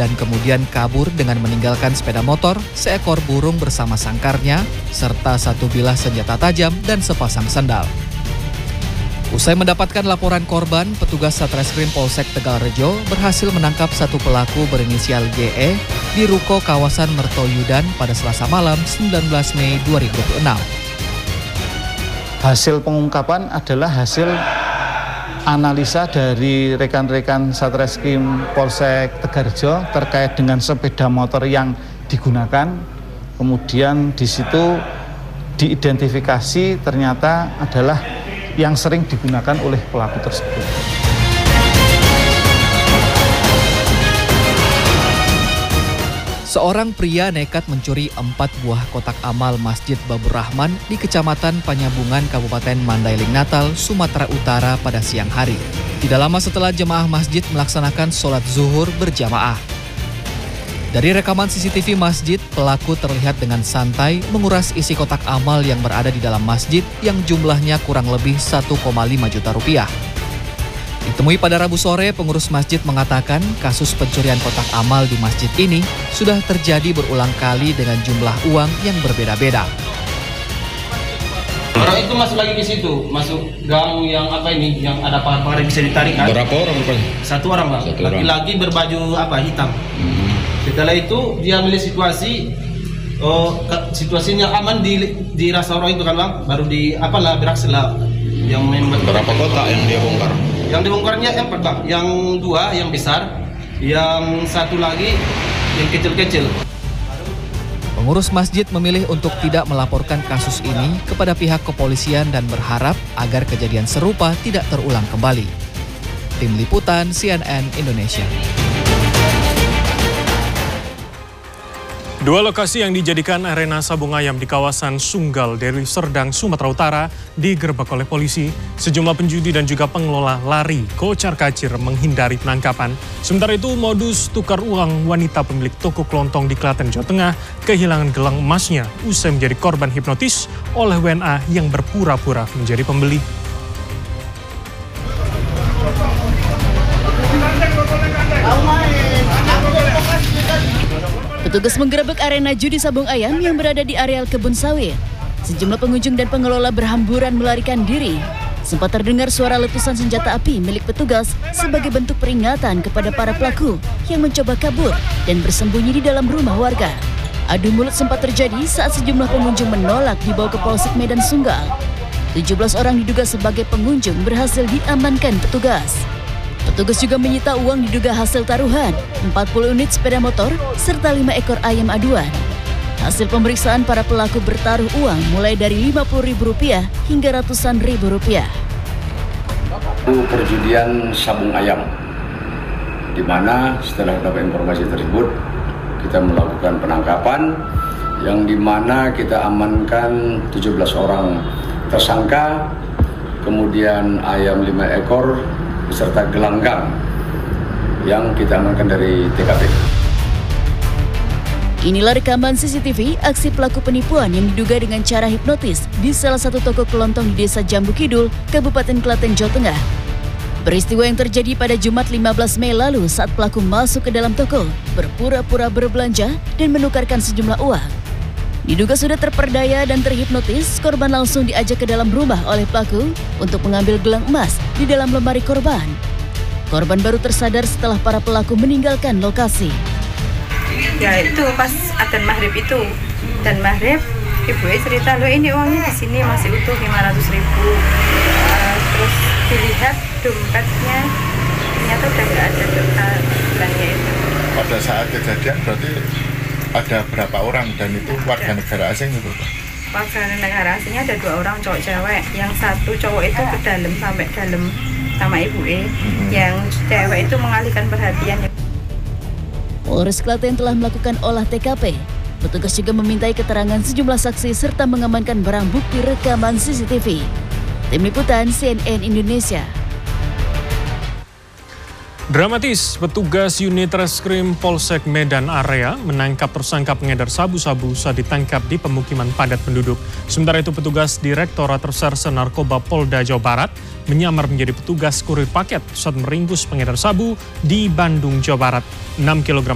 dan kemudian kabur dengan meninggalkan sepeda motor, seekor burung bersama sangkarnya, serta satu bilah senjata tajam dan sepasang sandal. Usai mendapatkan laporan korban, petugas Satreskrim Polsek Tegalrejo berhasil menangkap satu pelaku berinisial GE di ruko kawasan Mertoyudan pada Selasa malam 19 Mei 2026. Hasil pengungkapan adalah hasil analisa dari rekan-rekan Satreskrim Polsek Tegalrejo terkait dengan sepeda motor yang digunakan. Kemudian di situ diidentifikasi ternyata adalah yang sering digunakan oleh pelaku tersebut. Seorang pria nekat mencuri 4 buah kotak amal Masjid Babur Rahman di Kecamatan Panyabungan, Kabupaten Mandailing Natal, Sumatera Utara pada siang hari. Tidak lama setelah jemaah masjid melaksanakan sholat zuhur berjamaah. Dari rekaman CCTV masjid, pelaku terlihat dengan santai menguras isi kotak amal yang berada di dalam masjid yang jumlahnya kurang lebih 1,5 juta rupiah. Ditemui pada Rabu sore, pengurus masjid mengatakan kasus pencurian kotak amal di masjid ini sudah terjadi berulang kali dengan jumlah uang yang berbeda-beda. Orang itu masuk lagi di situ, masuk gang yang yang ada pagar bisa ditarik kan? Berapa orang rupanya? Satu orang, Pak. Laki-laki berbaju hitam. Setelah itu dia melihat situasinya aman di rasa orang itu kan, Bang. Baru beraksi lah yang berapa kotak yang dia bongkar? Yang dibongkarnya 4, Bang. Yang 2 yang besar, yang satu lagi yang kecil-kecil. Pengurus masjid memilih untuk tidak melaporkan kasus ini kepada pihak kepolisian dan berharap agar kejadian serupa tidak terulang kembali. Tim Liputan CNN Indonesia. Dua lokasi yang dijadikan arena sabung ayam di kawasan Sunggal, Deli Serdang, Sumatera Utara digerebek oleh polisi. Sejumlah penjudi dan juga pengelola lari kocar-kacir menghindari penangkapan. Sementara itu, modus tukar uang wanita pemilik toko kelontong di Klaten, Jawa Tengah kehilangan gelang emasnya usai menjadi korban hipnotis oleh WNA yang berpura-pura menjadi pembeli. Petugas menggerebek arena judi sabung ayam yang berada di areal kebun sawit. Sejumlah pengunjung dan pengelola berhamburan melarikan diri. Sempat terdengar suara letusan senjata api milik petugas sebagai bentuk peringatan kepada para pelaku yang mencoba kabur dan bersembunyi di dalam rumah warga. Adu mulut sempat terjadi saat sejumlah pengunjung menolak dibawa ke Polsek Medan Sunggal. 17 orang diduga sebagai pengunjung berhasil diamankan petugas. Petugas juga menyita uang diduga hasil taruhan, 40 unit sepeda motor, serta 5 ekor ayam aduan. Hasil pemeriksaan para pelaku bertaruh uang mulai dari Rp50.000 hingga ratusan ribu rupiah. Itu perjudian sabung ayam, di mana setelah dapat informasi tersebut, kita melakukan penangkapan, yang di mana kita amankan 17 orang tersangka, kemudian ayam 5 ekor, beserta gelanggang yang kita amankan dari TKP. Inilah rekaman CCTV aksi pelaku penipuan yang diduga dengan cara hipnotis di salah satu toko kelontong di Desa Jambu Kidul, Kabupaten Klaten, Jawa Tengah. Peristiwa yang terjadi pada Jumat 15 Mei lalu saat pelaku masuk ke dalam toko, berpura-pura berbelanja dan menukarkan sejumlah uang. Diduga sudah terperdaya dan terhipnotis, korban langsung diajak ke dalam rumah oleh pelaku untuk mengambil gelang emas di dalam lemari korban. Korban baru tersadar setelah para pelaku meninggalkan lokasi. Ya itu pas adzan maghrib itu, dan maghrib ibunya cerita, lo ini uangnya di sini masih utuh 500.000. Terus dilihat dompetnya, ternyata udah nggak ada gelangnya itu. Pada saat kejadian berarti ada berapa orang dan itu warga negara asing itu? Warga negara asingnya ada 2 orang, cowok cewek. Yang satu cowok itu ke dalam sampai dalam sama ibunya. Yang cewek itu mengalihkan perhatian. Polres Klaten telah melakukan olah TKP. Petugas juga memintai keterangan sejumlah saksi serta mengamankan barang bukti rekaman CCTV. Tim Liputan CNN Indonesia. Dramatis, petugas unit Reskrim Polsek Medan Area menangkap tersangka pengedar sabu-sabu saat ditangkap di pemukiman padat penduduk. Sementara itu, petugas Direktorat Reserse Narkoba Polda Jawa Barat menyamar menjadi petugas kurir paket saat meringkus pengedar sabu di Bandung, Jawa Barat. 6 kg